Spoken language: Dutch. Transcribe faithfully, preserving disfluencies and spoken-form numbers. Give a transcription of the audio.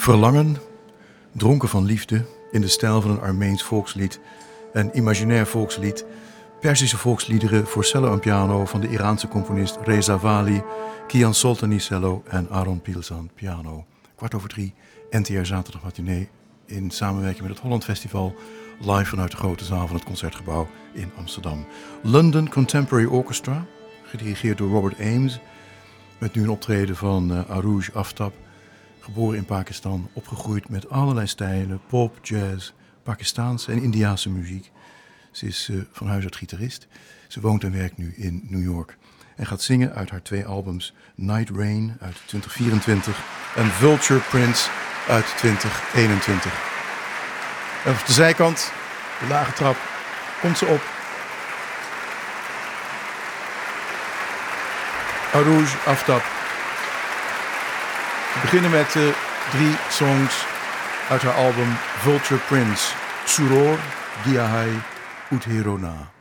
Verlangen, dronken van liefde, in de stijl van een Armeens volkslied, een imaginair volkslied, Perzische volksliederen voor cello en piano van de Iraanse componist Reza Vali, Kian Soltani cello en Aaron Pilsan piano. Kwart over drie, N T R Zaterdag Matinee in samenwerking met het Holland Festival, live vanuit de grote zaal van het Concertgebouw in Amsterdam. London Contemporary Orchestra, gedirigeerd door Robert Ames, met nu een optreden van uh, Arooj Aftab, geboren in Pakistan, opgegroeid met allerlei stijlen, pop, jazz, Pakistaanse en Indiase muziek. Ze is uh, van huis uit gitarist. Ze woont en werkt nu in New York en gaat zingen uit haar twee albums Night Rain uit twintig vierentwintig en Vulture Prince uit twintig eenentwintig. En op de zijkant, de lage trap, komt ze op. Arooj Aftab. We beginnen met uh, drie songs uit haar album Vulture Prince. Suror, Diahai, Utherona.